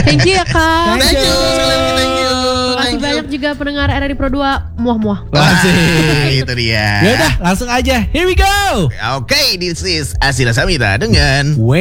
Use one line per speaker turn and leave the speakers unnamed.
Thank you ya Kak.
Thank you.
Terima kasih banyak juga pendengar RRI Pro 2. Muah-muah.
Asik, itu dia.
Yaudah, langsung aja. Here we go.
Oke, this is Asila Samita dengan